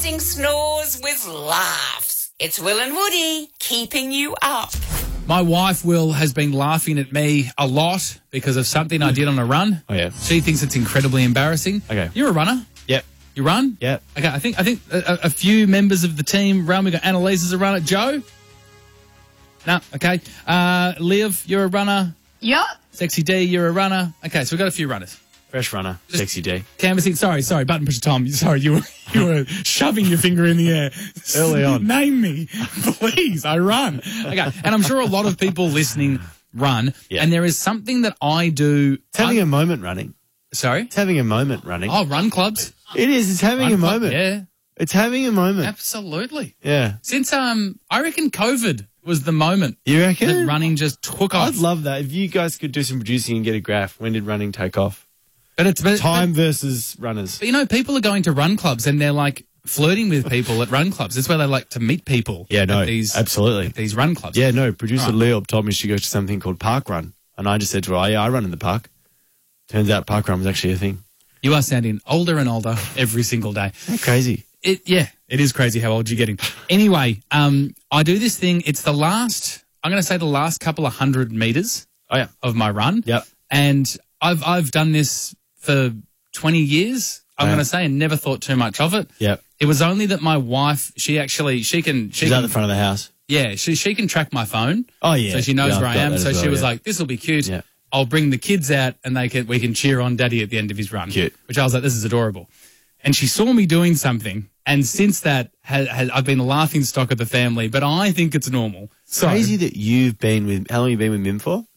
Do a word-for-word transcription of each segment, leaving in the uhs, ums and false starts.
replacing snores with laughs. It's Will and Woody keeping you up. My wife, Will, has been laughing at me a lot because of something I did on a run. Oh, yeah. She thinks it's incredibly embarrassing. Okay. You're a runner. Yep. You run? Yep. Okay, I think I think a, a few members of the team run. We've got Annalise as a runner. Joe? No, okay. Uh, Liv, you're a runner. Yep. Sexy D, you're a runner. Okay, so we've got a few runners. Fresh runner. Just Sexy D. Canvassing. Sorry, sorry. Button pusher Tom. Sorry, you were you were shoving your finger in the air Early on. Name me, please. I run. Okay, and I'm sure a lot of people listening run. Yeah. And there is something that I do. It's having I, a moment running. Sorry. It's having a moment running. Oh, run clubs. It is. It's having Run a club, moment. Yeah, It's having a moment. absolutely. Yeah. Since um, I reckon COVID was the moment You reckon? that running just took off. I'd love that. If you guys could do some producing and get a graph, when did running take off? But it's but, Time But, versus runners. but, you know, people are going to run clubs and they're like flirting with people at run clubs. That's where they like to meet people. Yeah, no, at these, absolutely. at these run clubs. Yeah, no, producer Right. Leo told me she goes to something called Park Run. And I just said to her, oh, yeah, I run in the park. Turns out Park Run was actually a thing. You are sounding older and older every single day. Isn't that crazy? It yeah, it is crazy how old you're getting. Anyway, um, I do this thing. It's the last. I'm going to say the last couple of hundred meters. Oh, yeah. Of my run. Yep. And I've I've done this for twenty years. I'm Yeah. going to say, and never thought too much of it. Yep. It was only that my wife, she actually, she can, she She's can, at the front of the house. yeah, she she can track my phone. Oh, yeah. So she knows Yeah, where I've I got am. that So as she well, was yeah. like, "This will be cute. Yeah. I'll bring the kids out, and they can we can cheer on Daddy at the end of his run." Cute. Which I was like, "This is adorable." And she saw me doing something, and since that, ha, ha, I've been the laughing stock of the family. But I think it's normal. So Crazy that you've been with, how long have you been with Mim for?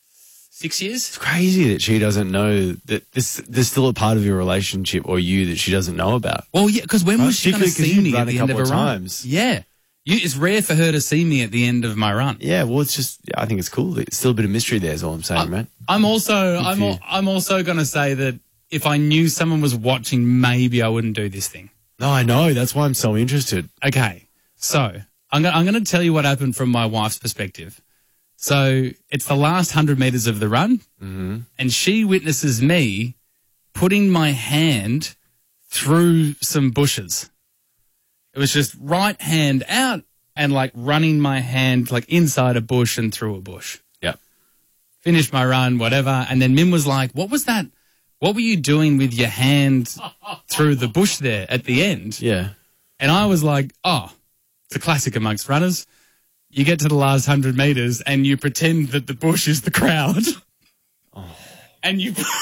six years. It's crazy that she doesn't know that this, there's still a part of your relationship or you that she doesn't know about. Well, yeah, because when Right, was she going to particularly 'cause see you've me run at a the end of couple a of run? times. Yeah, you, it's rare for her to see me at the end of my run. Yeah, well, it's just, I think it's cool. It's still a bit of mystery there is all I'm saying, I, mate. I'm also I'm for al- you. I'm also going to say that if I knew someone was watching, maybe I wouldn't do this thing. No, I know. That's why I'm so interested. Okay, so I'm going I'm going to tell you what happened from my wife's perspective. So it's the last hundred meters of the run, Mm-hmm. and she witnesses me putting my hand through some bushes. It was just right hand out and like running my hand like inside a bush and through a bush. Yep. Finished my run, whatever. And then Mim was like, what was that? What were you doing with your hand through the bush there at the end? Yeah. And I was like, oh, it's a classic amongst runners. You get to the last hundred meters and you pretend that the bush is the crowd. Oh. And you put,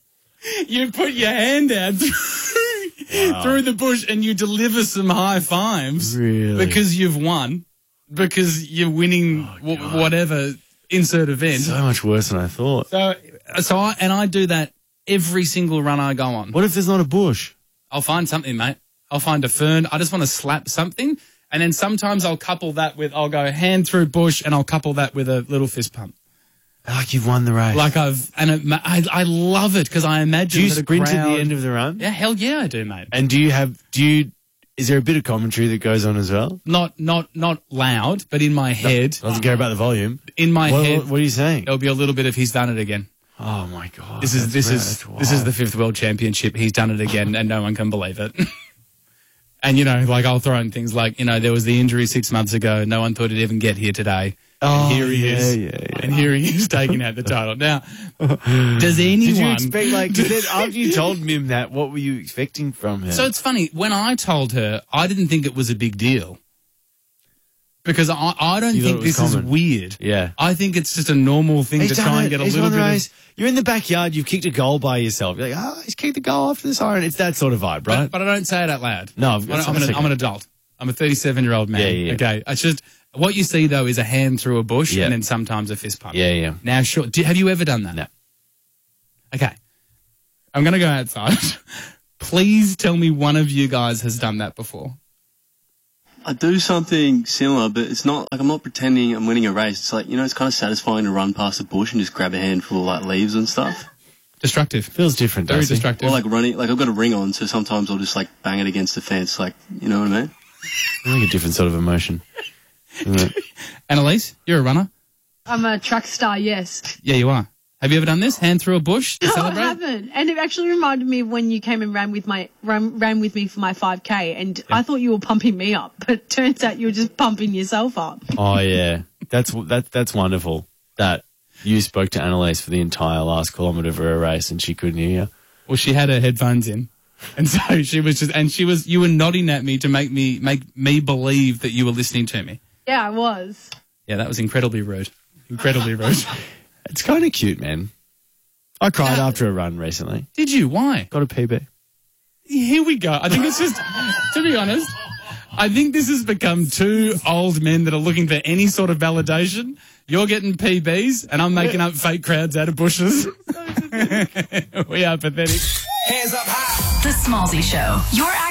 you put your hand out through, Wow. through the bush and you deliver some high fives. Really? Because you've won. Because you're winning Oh, w- whatever insert event. So much worse than I thought. So, so I, and I do that every single run I go on. What if there's not a bush? I'll find something, mate. I'll find a fern. I just want to slap something. And then sometimes I'll couple that with, I'll go hand through bush and I'll couple that with a little fist pump. Like you've won the race. Like I've, and it, ma- I, I love it because I imagine do you that a sprint crowd, at the end of the run? Yeah, hell yeah, I do, mate. And do you have, do you, is there a bit of commentary that goes on as well? Not, not, not loud, but in my head, Doesn't care about the volume. in my What, head, what, what are you saying? there'll be a little bit of he's done it again. Oh my God. This is, that's this mad. is, That's this is wild. the fifth world championship. He's done it again and no one can believe it. And, you know, like I'll throw in things like, you know, there was the injury six months ago. No one thought he'd even get here today. Oh, And here he yeah, is. yeah, yeah. And here he is taking out the title. Now, does anyone... Did you expect, like, did it, after you told Mim that, what were you expecting from her? So it's funny. When I told her, I didn't think it was a big deal. Because I, I don't You thought think it was this common. is weird. Yeah. I think it's just a normal thing He's to done try it. and get a He's little won the bit race. of... You're in the backyard, you've kicked a goal by yourself. You're like, oh, he's kicked the goal after the siren. It's that sort of vibe, right? But, but I don't say it out loud. No, I'm, that's- I'm, that's an, okay. I'm an adult. I'm a thirty-seven-year-old man. Yeah, yeah, yeah. Okay. It's just... What you see, though, is a hand through a bush Yeah. and then sometimes a fist pump. Yeah, yeah. Now, sure. Do, have you ever done that? No. Okay. I'm going to go outside. Please tell me one of you guys has done that before. I do something similar, but it's not like I'm not pretending I'm winning a race. It's like, you know, it's kind of satisfying to run past a bush and just grab a handful of like leaves and stuff. Destructive. Feels different, Very doesn't it? destructive. Or like running, like I've got a ring on, so sometimes I'll just like bang it against the fence, like, you know what I mean? I think a different sort of emotion. Isn't it? Annalise, you're a runner. I'm a track star, yes. Yeah, you are. Have you ever done this? Hand through a bush to No, I celebrate? haven't. And it actually reminded me of when you came and ran with my ran, ran with me for my five K, and I thought you were pumping me up, but it turns out you were just pumping yourself up. Oh, yeah. That's that, that's wonderful that you spoke to Annalise for the entire last kilometre of a race and she couldn't hear you. Well, she had her headphones in. And so she was just, and she was, you were nodding at me to make me, make me believe that you were listening to me. Yeah, I was. Yeah, that was incredibly rude. Incredibly rude. It's kind of cute, man. I cried after a run recently. Did you? Why? Got a P B. Here we go. I think it's just, to be honest, I think this has become two old men that are looking for any sort of validation. You're getting P Bs and I'm making up fake crowds out of bushes. We are pathetic. Hands up high. The Smallsy Show. Your